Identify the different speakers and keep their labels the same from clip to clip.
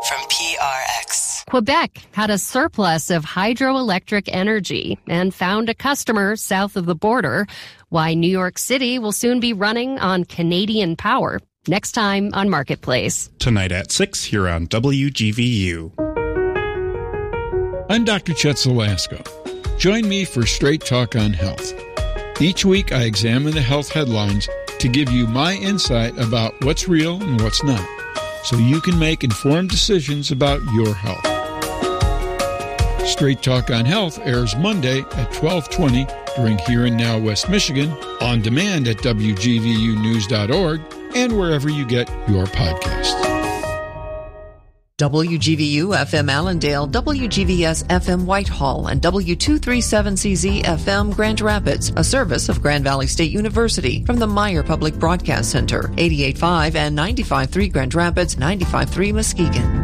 Speaker 1: from PRX.
Speaker 2: Quebec had a surplus of hydroelectric energy and found a customer south of the border. Why New York City will soon be running on Canadian power. Next time on Marketplace.
Speaker 3: Tonight at 6 here on WGVU.
Speaker 4: I'm Dr. Chet Zalasko. Join me for Straight Talk on Health. Each week I examine the health headlines to give you my insight about what's real and what's not, so you can make informed decisions about your health. Straight Talk on Health airs Monday at 12:20 during Here and Now West Michigan, on demand at WGVUnews.org, and wherever you get your podcasts.
Speaker 5: WGVU FM Allendale, WGVS FM Whitehall, and W237CZ FM Grand Rapids, a service of Grand Valley State University from the Meyer Public Broadcast Center, 88.5 and 95.3 Grand Rapids, 95.3 Muskegon.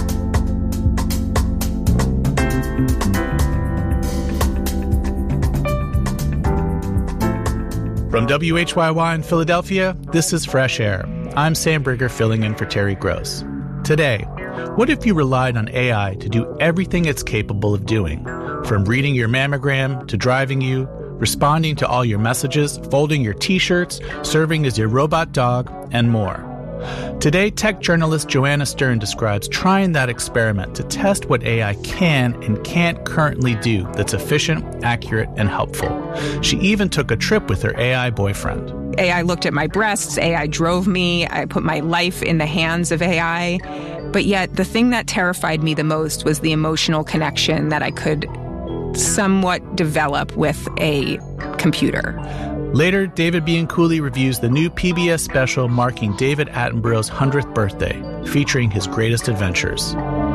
Speaker 6: From WHYY in Philadelphia, this is Fresh Air. I'm Sam Brigger filling in for Terry Gross. Today, what if you relied on AI to do everything it's capable of doing? From reading your mammogram to driving you, responding to all your messages, folding your t-shirts, serving as your robot dog, and more. Today, tech journalist Joanna Stern describes trying that experiment to test what AI can and can't currently do that's efficient, accurate, and helpful. She even took a trip with her AI boyfriend.
Speaker 7: AI looked at my breasts, AI drove me, I put my life in the hands of AI. But yet, the thing that terrified me the most was the emotional connection that I could somewhat develop with a computer.
Speaker 6: Later, David Bianculli reviews the new PBS special marking David Attenborough's 100th birthday, featuring his greatest adventures.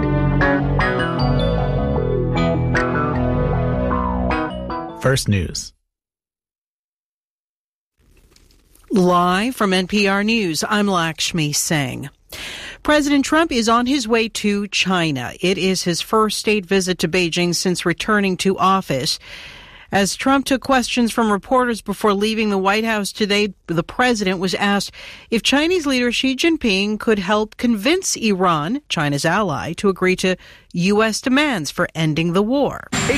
Speaker 6: First News.
Speaker 8: Live from NPR News, I'm Lakshmi Singh. President Trump is on his way to China. It is his first state visit to Beijing since returning to office. As Trump took questions from reporters before leaving the White House today, the president was asked if Chinese leader Xi Jinping could help convince Iran, China's ally, to agree to U.S. demands for ending the war.